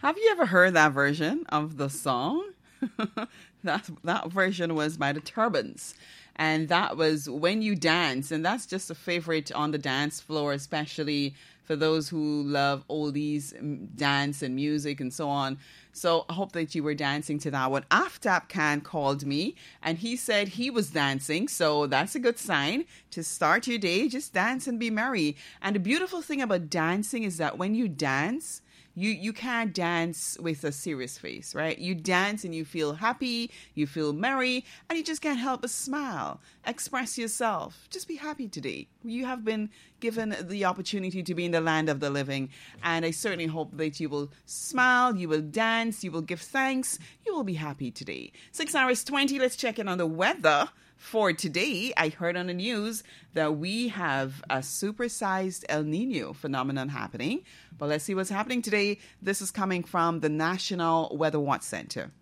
Have you ever heard that version of the song? That version was by the Turbans. And that was When You Dance. And that's just a favorite on the dance floor, especially for those who love oldies, dance and music and so on. So I hope that you were dancing to that one. Aftap Khan called me and he said he was dancing. So that's a good sign to start your day. Just dance and be merry. And the beautiful thing about dancing is that when you dance, you can't dance with a serious face, right? You dance and you feel happy, you feel merry, and you just can't help but smile. Express yourself. Just be happy today. You have been given the opportunity to be in the land of the living, and I certainly hope that you will smile, you will dance, you will give thanks, you will be happy today. 6 hours 20, let's check in on the weather. For today, I heard on the news that we have a supersized El Nino phenomenon happening. But let's see what's happening today. This is coming from the National Weather Watch Center.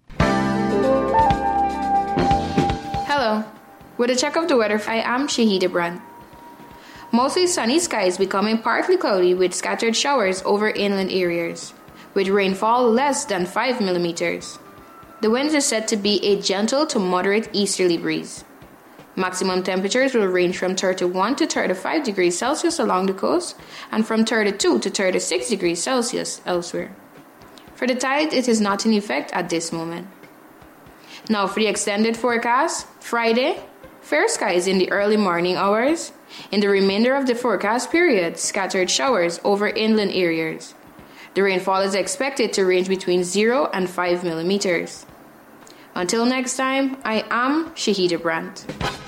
Hello. With a check of the weather, I am Shahida Brandt. Mostly sunny skies becoming partly cloudy with scattered showers over inland areas, with rainfall less than 5 millimeters. The winds are said to be a gentle to moderate easterly breeze. Maximum temperatures will range from 31 to 35 degrees Celsius along the coast and from 32 to 36 degrees Celsius elsewhere. For the tide, it is not in effect at this moment. Now for the extended forecast, Friday, fair skies in the early morning hours. In the remainder of the forecast period, scattered showers over inland areas. The rainfall is expected to range between 0 and 5 millimeters. Until next time, I am Shahida Brandt.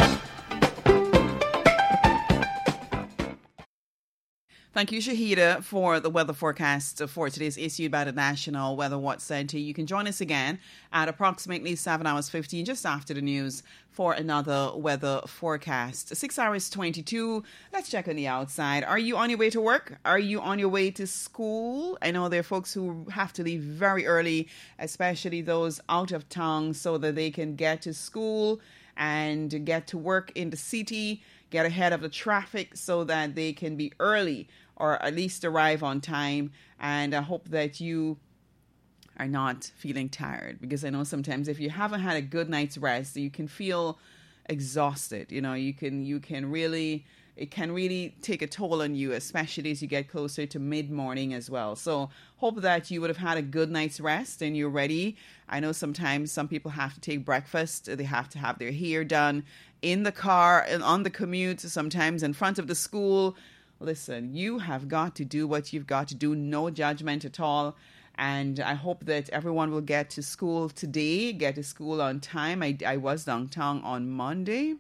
Thank you, Shahida, for the weather forecast for today's issued by the National Weather Watch Center. You can join us again at approximately 7 hours 15, just after the news, for another weather forecast. 6 hours 22. Let's check on the outside. Are you on your way to work? Are you on your way to school? I know there are folks who have to leave very early, especially those out of town, so that they can get to school and get to work in the city, get ahead of the traffic so that they can be early or at least arrive on time. And I hope that you are not feeling tired, because I know sometimes if you haven't had a good night's rest, you can feel exhausted. You know, you can really, it can really take a toll on you, especially as you get closer to mid-morning as well. So hope that you would have had a good night's rest and you're ready. I know sometimes some people have to take breakfast. They have to have their hair done in the car and on the commute, sometimes in front of the school. Listen, you have got to do what you've got to do. No judgment at all. And I hope that everyone will get to school today, get to school on time. I was downtown on Monday.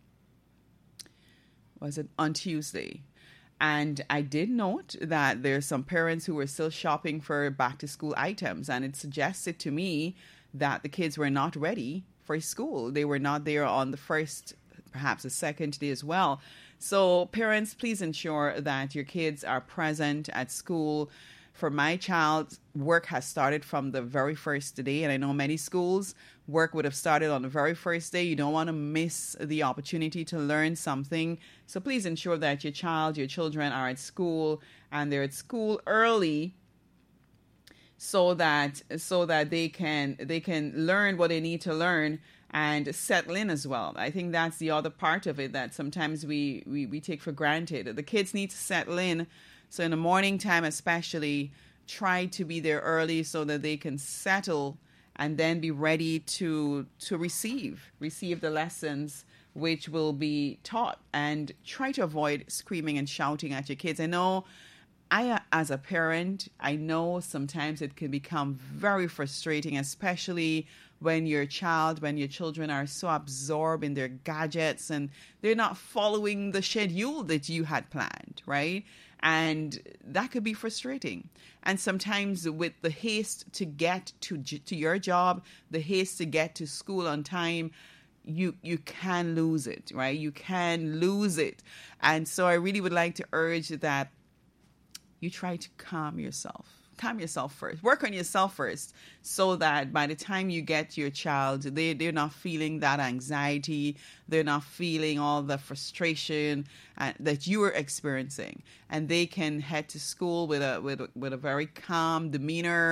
Was it on Tuesday? And I did note that there's some parents who were still shopping for back to school items. And it suggested to me that the kids were not ready for school. They were not there on the first, perhaps the second day as well. So parents, please ensure that your kids are present at school. For my child, work has started from the very first day, and I know many schools, work would have started on the very first day. You don't want to miss the opportunity to learn something. So please ensure that your children are at school, and they're at school early so that they can learn what they need to learn and settle in as well. I think that's the other part of it that sometimes we take for granted. The kids need to settle in. So in the morning time especially, try to be there early so that they can settle and then be ready to receive the lessons which will be taught. And try to avoid screaming and shouting at your kids. I know as a parent, I know sometimes it can become very frustrating, especially when your children are so absorbed in their gadgets and they're not following the schedule that you had planned, right? And that could be frustrating. And sometimes with the haste to get to your job, the haste to get to school on time, you can lose it, right? You can lose it. And so I really would like to urge that you try to calm yourself first. Work on yourself first so that by the time you get your child, they're not feeling that anxiety. They're not feeling all the frustration that you are experiencing. And they can head to school with a very calm demeanor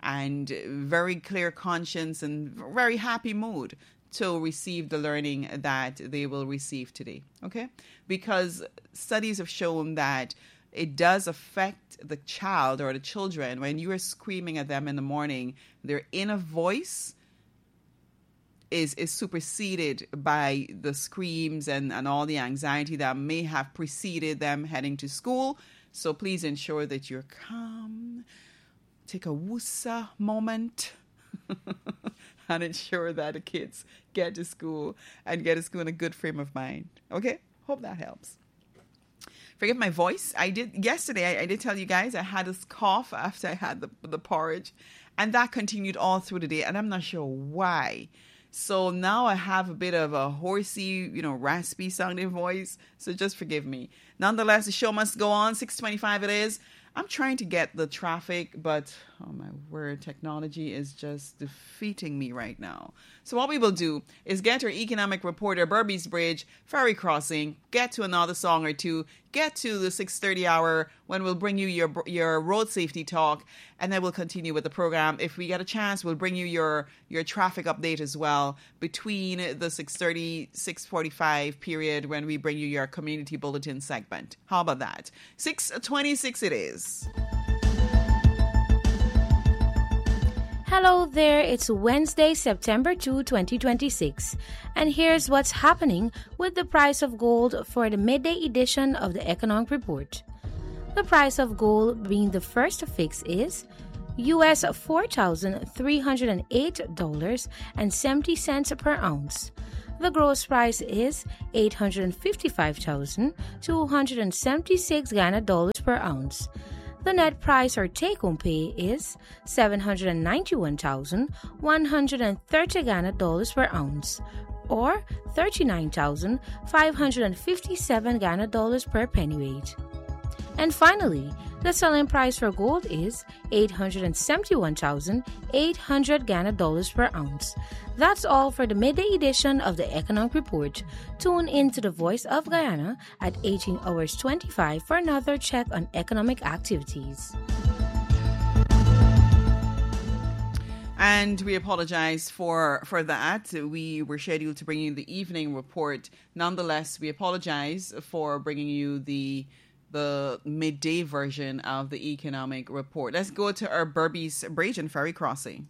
and very clear conscience and very happy mood to receive the learning that they will receive today. Okay? Because studies have shown that it does affect the child or the children when you are screaming at them in the morning. Their inner voice is superseded by the screams and all the anxiety that may have preceded them heading to school. So please ensure that you're calm. Take a woosah moment and ensure that the kids get to school and get to school in a good frame of mind. Okay? Hope that helps. Forgive my voice. Yesterday I did tell you guys I had this cough after I had the porridge, and that continued all through the day, and I'm not sure why. So now I have a bit of a horsey, raspy sounding voice. So just forgive me. Nonetheless, the show must go on. 6:25 it is. I'm trying to get the traffic, but oh my word, technology is just defeating me right now. So what we will do is get our economic reporter, Berbice Bridge, ferry crossing, get to another song or two, get to the 6:30 hour when we'll bring you your road safety talk, and then we'll continue with the program. If we get a chance, we'll bring you your traffic update as well between the 6:30, 6:45 period when we bring you your community bulletin segment. How about that? 6:26 it is. Hello there, it's Wednesday, September 2, 2026, and here's what's happening with the price of gold for the midday edition of the Economic Report. The price of gold being the first fix is US $4,308.70 per ounce. The gross price is 855,276 Ghana dollars per ounce. The net price or take-home pay is 791,130 Ghana dollars per ounce, or 39,557 Ghana dollars per pennyweight. And finally, the selling price for gold is 871,800 Ghana dollars per ounce. That's all for the midday edition of the Economic Report. Tune in to the Voice of Guyana at 18:25 for another check on economic activities. And we apologize for that. We were scheduled to bring you the evening report. Nonetheless, we apologize for bringing you the midday version of the economic report. Let's go to our Berbice Bridge and ferry crossing.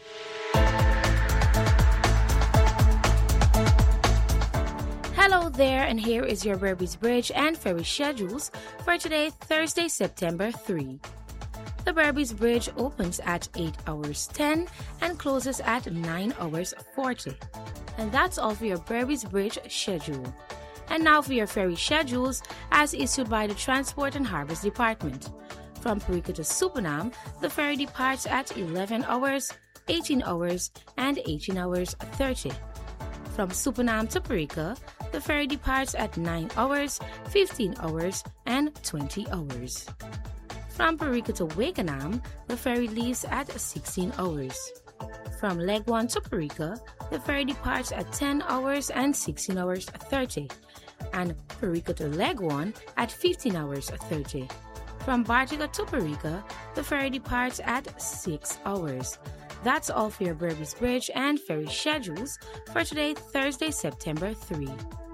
Hello there, and here is your Berbice Bridge and ferry schedules for today, Thursday, September 3. The Berbice Bridge opens at 8 hours 10 and closes at 9 hours 40. And that's all for your Berbice Bridge schedule. And now for your ferry schedules as issued by the Transport and Harbors Department. From Parika to Supanam, the ferry departs at 11 hours, 18 hours, and 18 hours 30. From Supanam to Parika, the ferry departs at 9 hours, 15 hours, and 20 hours. From Parika to Wakenham, the ferry leaves at 16 hours. From Legwan to Parika, the ferry departs at 10 hours and 16 hours 30. And Parika to Legwan at 15 hours 30. From Bartiga to Parika, the ferry departs at 6 hours. That's all for your Berbice Bridge and ferry schedules for today, Thursday, September 3.